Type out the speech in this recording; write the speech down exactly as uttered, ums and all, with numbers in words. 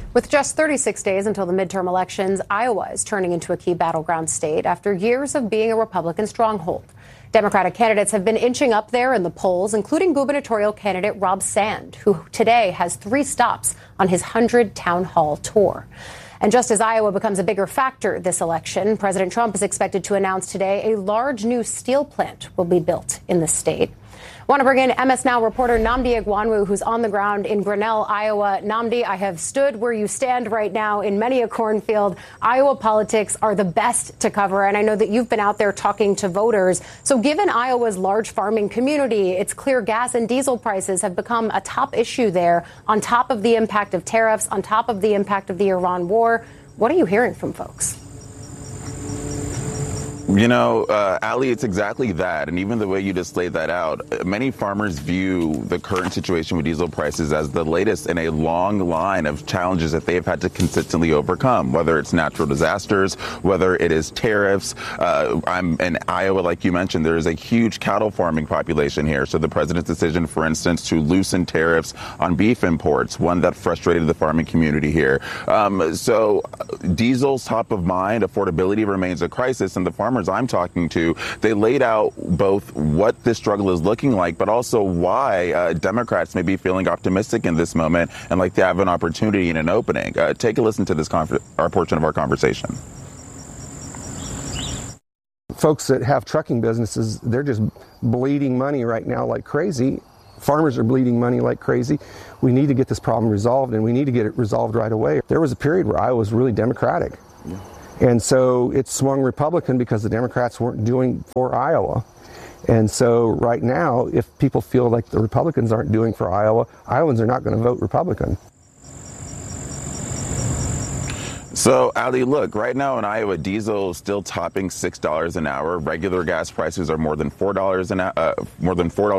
With just thirty-six days until the midterm elections, Iowa is turning into a key battleground state after years of being a Republican stronghold. Democratic candidates have been inching up there in the polls, including gubernatorial candidate Rob Sand, who today has three stops on his one hundred town hall tour. And just as Iowa becomes a bigger factor this election, President Trump is expected to announce today a large new steel plant will be built in the state. I want to bring in M S Now reporter Nnamdi Egwuonwu, who's on the ground in Grinnell, Iowa. Nnamdi, I have stood where you stand right now in many a cornfield. Iowa politics are the best to cover, and I know that you've been out there talking to voters. So given Iowa's large farming community, it's clear gas and diesel prices have become a top issue there, on top of the impact of tariffs, on top of the impact of the Iran war. What are you hearing from folks? You know, uh, Ali, it's exactly that. And even the way you just laid that out, many farmers view the current situation with diesel prices as the latest in a long line of challenges that they've had to consistently overcome, whether it's natural disasters, whether it is tariffs. Uh, I'm in Iowa, like you mentioned, there is a huge cattle farming population here. So the president's decision, for instance, to loosen tariffs on beef imports, one that frustrated the farming community here. Um, so diesel's top of mind, affordability remains a crisis, and the farmers I'm talking to, they laid out both what this struggle is looking like, but also why uh, Democrats may be feeling optimistic in this moment and like they have an opportunity and an opening. Uh, take a listen to this conf- our portion of our conversation. Folks that have trucking businesses, they're just bleeding money right now like crazy. Farmers are bleeding money like crazy. We need to get this problem resolved, and we need to get it resolved right away. There was a period where Iowa was really Democratic. Yeah. And so it swung Republican because the Democrats weren't doing for Iowa. And so right now, if people feel like the Republicans aren't doing for Iowa, Iowans are not going to vote Republican. So, Ali, look, right now in Iowa, diesel is still topping six dollars an hour. Regular gas prices are more than four dollars an hour, uh, more than four dollars